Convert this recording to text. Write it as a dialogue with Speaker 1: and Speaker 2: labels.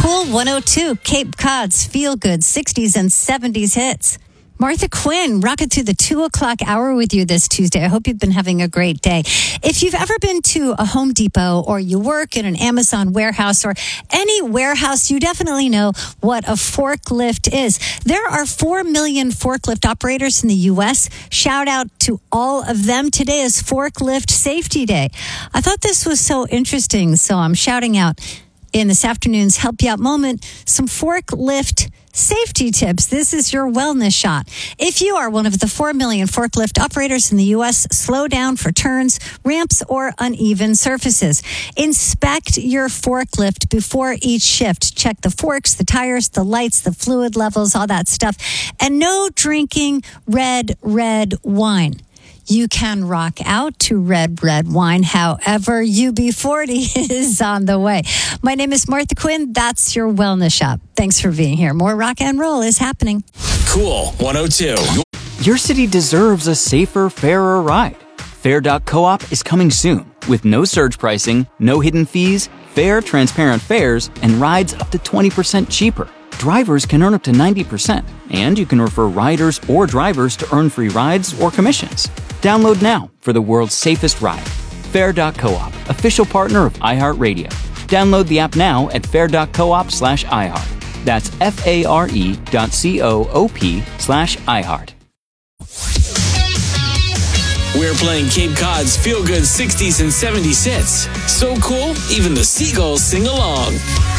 Speaker 1: Cool 102, Cape Cod's Feel Good 60s and 70s hits. Martha Quinn, rocking through the 2 o'clock hour with you this Tuesday. I hope you've been having a great day. If you've ever been to a Home Depot or you work in an Amazon warehouse or any warehouse, you definitely know what a forklift is. There are 4 million forklift operators in the U.S. Shout out to all of them. Today is Forklift Safety Day. I thought this was so interesting, so I'm shouting out in this afternoon's Help You Out moment some forklift safety tips. This is your wellness shot. If you are one of the 4 million forklift operators in the U.S., slow down for turns, ramps, or uneven surfaces. Inspect your forklift before each shift. Check the forks, the tires, the lights, the fluid levels, all that stuff. And no drinking red wine. You can rock out to red wine. However, UB40 is on the way. My name is Martha Quinn. That's your wellness shop. Thanks for being here. More rock and roll is happening.
Speaker 2: Cool 102.
Speaker 3: Your city deserves a safer, fairer ride. Fair.coop is coming soon with no surge pricing, no hidden fees, fair, transparent fares, and rides up to 20% cheaper. Drivers can earn up to 90%, and you can refer riders or drivers to earn free rides or commissions. Download now for the world's safest ride. Fair.coop, official partner of iHeartRadio. Download the app now at fair.coop/iHeart. That's FARE.coop/iHeart.
Speaker 2: We're playing Cape Cod's Feel Good 60s and 70s hits. So cool, even the seagulls sing along.